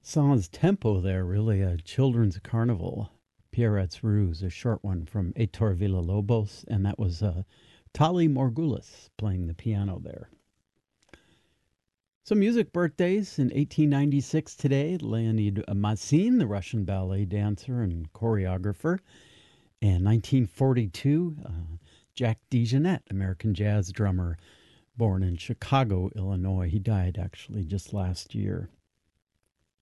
Sans tempo there, really a children's carnival. Pierret's Ruse, a short one from Heitor Villa-Lobos, and that was Tali Morgulis playing the piano there. Some music birthdays in 1896 today. Leonid Massin, the Russian ballet dancer and choreographer. And 1942, Jack DeJohnette, American jazz drummer, born in Chicago, Illinois. He died actually just last year.